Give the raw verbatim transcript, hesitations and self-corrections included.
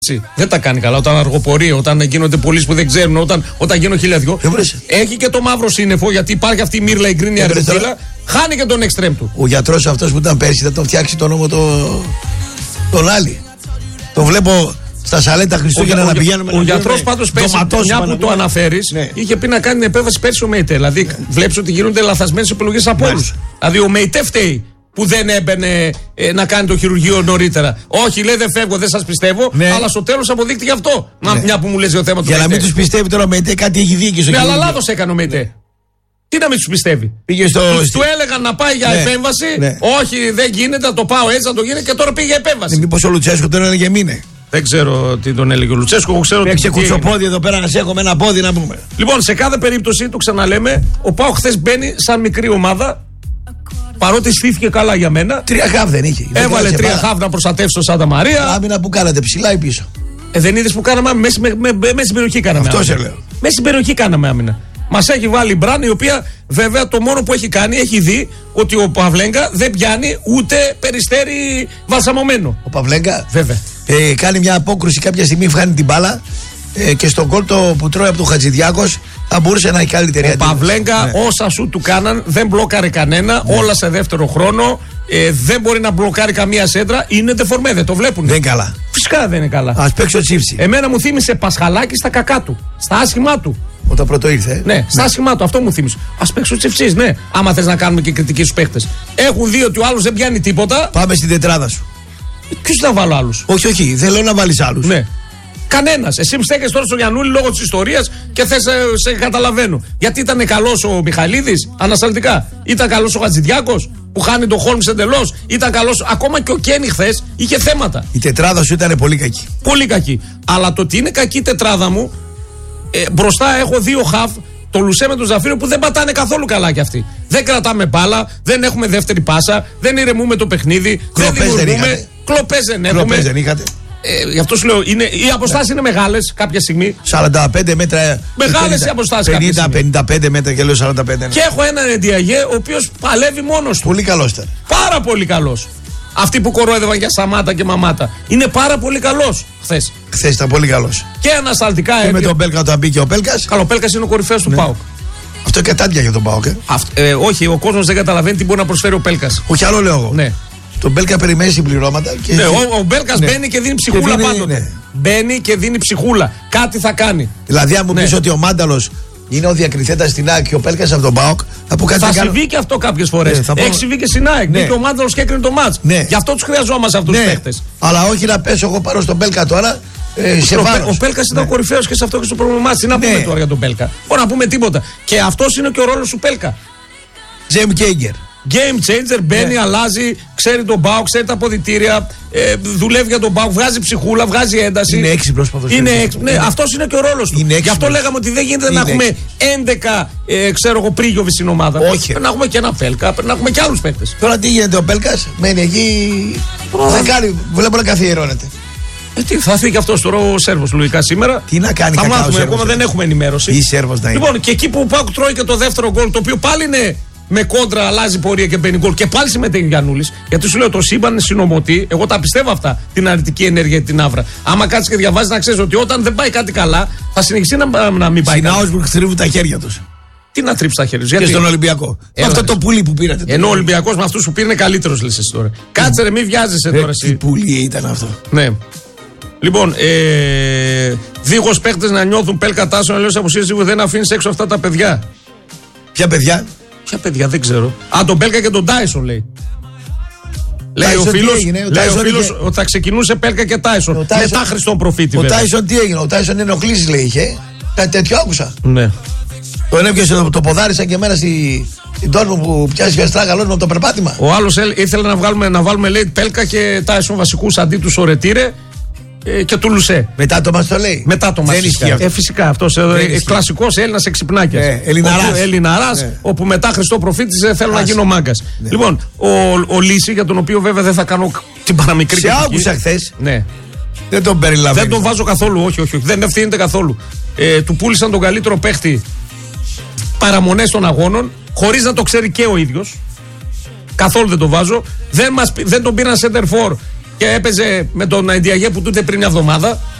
Δεν τα κάνει καλά. Όταν αργοπορεί, όταν γίνονται πολλοί που δεν ξέρουν, όταν, όταν γίνονται χιλιαδιό. Έχει και το μαύρο σύννεφο, γιατί υπάρχει αυτή η Μύρλα, η γκρίνια αριστεία. Χάνει και τον εξτρέμ του. Ο γιατρός αυτός που ήταν πέρσι θα τον φτιάξει τον νόμο το... τον άλλη. Το βλέπω στα σαλέτα Χριστούγεννα να πηγαίνουμε. Ο γιατρός πάντως πέρσι, μια που το αναφέρεις, ναι. είχε πει να κάνει την επέμβαση πέρσι ο ΜΕΙΤΕ. Δηλαδή ναι. βλέπεις ότι γίνονται λαθασμένες επιλογές από όλους. Δηλαδή ο ΜΕΙΤΕ φταίει που δεν έμπαινε ε, να κάνει το χειρουργείο νωρίτερα. Όχι, λέει δεν φεύγω, δεν σας πιστεύω, ναι. αλλά στο τέλος αποδείχτηκε αυτό. Ναι. Μια που μου λες το θέμα του. Για να μην τους πιστεύει τώρα ο ΜΕΙΤΕ, κάτι έχει δίκιο στο ναι, αλλά λάθος έκανε ο ΜΕΙΤΕ. Ναι. Τι να μην τους πιστεύει. Πήγε στο... Του έλεγαν να πάει για ναι. επέμβαση. Ναι. Όχι, δεν γίνεται, θα το πάω έτσι, θα το γίνει και τώρα πήγε για επέμβαση. Μήπως ο Λουτσέσκο τον έλεγε μήνε. Δεν ξέρω τι τον έλεγε ο Λουτσέσκο. Ξέρω Παίξε κουτσοπόδι εδώ πέρα να σε έχω με ένα πόδι να πούμε. Λοιπόν, σε κάθε περίπτωση, το ξαναλέμε, ο ΠΑΟΚ χθες μπαίνει σαν μικρή ομάδα. Παρότι στήθηκε καλά για μένα. Τρία χαβ δεν είχε. Έβαλε τρία χαβ να προστατεύσει τον Σάντα Μαρία. Άμυνα που κάνατε ψηλά ή πίσω. Ε, δεν είδες που κάναμε μέσα με, με, με, με στην περιοχή κάναμε. Αυτό σε λέω. Μέσα στην περιοχή κάναμε άμυνα. Μας έχει βάλει η Μπράν, η οποία βέβαια το μόνο που έχει κάνει, έχει δει ότι ο Παυλέγκα δεν πιάνει ούτε περιστέρι βαλσαμωμένο. Ο Παυλέγκα βέβαια. Ε, κάνει μια απόκρουση κάποια στιγμή, βγάνει την μπάλα ε, και στον γκολ που τρώει από τον Χατζηδιάκος θα μπορούσε να έχει καλύτερη αντίληψη. Ο Παυλέγκα, ναι. όσα σου του κάναν, δεν μπλόκαρε κανένα, ναι. όλα σε δεύτερο χρόνο. Ε, δεν μπορεί να μπλοκάρει καμία σέντρα. Είναι ντεφορμέ, δεν το βλέπουν. Δεν είναι καλά. Φυσικά δεν είναι καλά. Ας παίξει ο Τσίφτσι. Εμένα μου θύμισε Πασχαλάκη στα κακά του. Στα άσχημά του. Όταν πρώτο ήρθε. Ε? Ναι, στα άσχημά του. Αυτό μου θύμισε. Ας παίξει ο Τσιφτσής, ναι. Άμα θες να κάνουμε και κριτική στους παίχτες. Έχουν δει ότι ο άλλος δεν πιάνει τίποτα. Πάμε στην τετράδα σου. Ποιος θα βάλω άλλους. Όχι, όχι. Δεν λέω να βάλεις άλλους. Ναι. Κανένας. Εσύ στέκεσαι τώρα στο Γιαννούλη λόγω της ιστορίας και θες, σε καταλαβαίνω. Γιατί ήταν καλός ο Μιχαλίδης, ανασταλτικά. Ήταν καλός ο Χατζηδιάκος που χάνει τον Χόλμς εντελώς. Ήταν καλός. Ακόμα και ο Κένι χθες είχε θέματα. Η τετράδα σου ήταν πολύ κακή. Πολύ κακή. Αλλά το ότι είναι κακή η τετράδα μου, ε, μπροστά έχω δύο χαφ. Το Λουσέ με τον Ζαφύριο που δεν πατάνε καθόλου καλά κι αυτοί. Δεν κρατάμε μπάλα, δεν έχουμε δεύτερη πάσα, δεν ηρεμούμε το παιχνίδι, δεν δημιουργούμε. Κλοπές δεν έχουμε. Κλοπές δεν είχατε. Ε, γι' αυτό σου λέω, είναι, οι αποστάσεις ναι. είναι μεγάλες κάποια στιγμή. σαράντα πέντε μέτρα. Μεγάλες οι αποστάσεις. πενήντα πενήντα πέντε μέτρα και λέω σαράντα πέντε. Ναι. Και έχω έναν Εντιαγέ ο οποίος παλεύει μόνος του. Πολύ καλός ήταν. Πάρα πολύ καλός. Αυτοί που κορόιδευαν για Σαμάτα και Μαμάτα. Είναι πάρα πολύ καλός χθες. Χθες ήταν πολύ καλός. Και ανασταλτικά και με τον Πέλκα όταν μπήκε ο Πέλκας. Καλό, ο Πέλκας είναι ο κορυφαίος ναι. του ΠΑΟΚ. Αυτό είναι κατάντια για τον ΠΑΟΚ. Ε. Ε, όχι, ο κόσμος δεν καταλαβαίνει τι μπορεί να προσφέρει ο Πέλκας. Όχι, άλλο λέω εγώ. Ναι. Τον Μπέλκα περιμένει συμπληρώματα. Και... Ναι, ο, ο Μπέλκας ναι. μπαίνει και δίνει ψυχούλα δίνει, πάντοτε. Ναι. Μπαίνει και δίνει ψυχούλα. Κάτι θα κάνει. Δηλαδή, αν μου ναι. πεις ότι ο Μάνταλος είναι ο διακριθέτας στην ΑΕΚ και ο Πέλκας από τον ΠΑΟΚ, θα πω κάτι. Θα συμβεί κάνω... και αυτό κάποιες φορές. Ναι, πω... Έχει συμβεί και στην ΑΕΚ. Ναι. Και ο Μάνταλος και έκρινε το μάτς. Ναι. Γι' αυτό τους χρειαζόμαστε αυτούς τους ναι. παίχτες. Αλλά όχι να πέσω εγώ πάνω στον Μπέλκα τώρα. Ε, σε ο, ο Πέλκας ήταν ναι. κορυφαίος και σε αυτό και στο πρόβλημά. Τι να πούμε ναι. τώρα για τον Πέλκα. Μπορεί να πούμε τίποτα. Και αυτός είναι και ο ρόλος του Πέλκα. Τζέμ Κέιγκερ. Game changer, μπαίνει, ναι. αλλάζει, ξέρει τον ΠΑΟΚ, ξέρει τα αποδυτήρια, ε, δουλεύει για τον ΠΑΟΚ, βγάζει ψυχούλα, βγάζει ένταση. Είναι έξυπνος ποδοσφαιριστής. Είναι έξυπνος. Ναι, ναι. αυτός είναι και ο ρόλος του. Γι' αυτό λέγαμε ότι δεν γίνεται είναι να έχουμε έντεκα ε, ξέρω εγώ Πρίγιοβι στην ομάδα. Όχι. Πρέπει να έχουμε και ένα Πέλκα, πρέπει να έχουμε και άλλους παίκτες. Τώρα τι γίνεται, ο Πέλκας μένει εκεί. Δεν κάνει, βλέπω να καθιερώνεται. Ε, τι, θα έρθει και αυτό τώρα ο Σέρβος λογικά σήμερα. Τι να κάνει, θα μάθουμε, ακόμα δεν έχουμε ενημέρωση. Ή Σέρβος να είναι. Λοιπόν, και εκεί που ο ΠΑΟΚ τρώει και το δεύτερο γκολ, το οποίο πάλι είναι. Με κόντρα αλλάζει πορεία και μπαίνει γκολ. Και πάλι συμμετέχει ο Γιαννούλης. Γιατί σου λέω το σύμπαν συνομωτεί. Εγώ τα πιστεύω αυτά. Την αρνητική ενέργεια και την άβρα. Άμα κάτσει και διαβάζει, να ξέρει ότι όταν δεν πάει κάτι καλά, θα συνεχίσει να, να μην πάει. Στην Άουσμπουργκ τρίβουν τα χέρια του. Τι να τρίψει τα χέρια του. Και στον Ολυμπιακό. Έλα, αυτό το πουλί που πήρατε. Ενώ ο Ολυμπιακός με αυτού που πήρε είναι καλύτερο, λε εσύ τώρα. Κάτσε ρε, μην βιάζεσαι τώρα εσύ. Τι πουλί ήταν αυτό. Ναι. Λοιπόν, ε, δίχως παίχτες να νιώθουν Πέλκα Τάσο, αλλιώς αποσύρει δεν αφήνει έξω αυτά τα παιδιά. Ποια παιδιά? Ποια παιδιά, δεν ξέρω. Α, τον Πέλκα και τον Τάισον λέει. Λέει ο φίλος ότι θα ξεκινούσε Πέλκα και Τάισον. Μετά Χριστόν προφήτη. Ο Τάισον τι έγινε, ο Τάισον ενοχλήσεις λέει είχε. Κάτι τέτοιο άκουσα. Ναι. Τον έπιασε το, το ποδάρισα και μένα στη, στην τόρμο που πιάσει για στράγαλό με το περπάτημα. Ο άλλος ήθελε να, βγάλουμε, να βάλουμε λέει Πέλκα και Τάισον βασικούς αντί του Σορετήρε. Ε, και του Λουσέ. Μετά το μας το λέει. Μετά το μας το λέει. Ε, φυσικά αυτός. Ε, κλασικός Έλληνας εξυπνάκιας. Ε, Ελληναράς. Ελληναράς, ε. όπου μετά Χριστό προφήτησε θέλω να γίνω μάγκας. Ναι. Λοιπόν, ο, ο Λύση, για τον οποίο βέβαια δεν θα κάνω την παραμικρή κριτική. Σε άκουσα χθες. Ναι. Δεν τον περιλαμβάνω. Δεν τον βάζω καθόλου, όχι, όχι. όχι. Δεν ευθύνεται καθόλου. Ε, του πούλησαν τον καλύτερο παίχτη παραμονές των αγώνων, χωρίς να το ξέρει και ο ίδιος. Καθόλου δεν το βάζω. Δεν, μας, δεν τον πήραν center for. και έπαιζε με τον Ντιαγέ που τούτε πριν μια εβδομάδα.